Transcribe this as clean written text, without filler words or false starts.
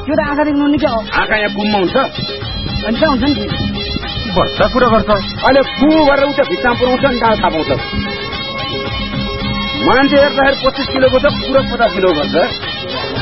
त्यो त आँखा देख्नु नि क्या हो आँखा यहाँ कुममा हुन्छ अनि कहाँ हुन्छ नि बच्चा कुरा गर्छ अहिले कु गरेर उता भित्तामा पुऱ्याउँछ नि डाँडा थापाउँछ मान्छे हेर्दाखेरि 25 किलोको छ पुरा 50 किलो गर्छ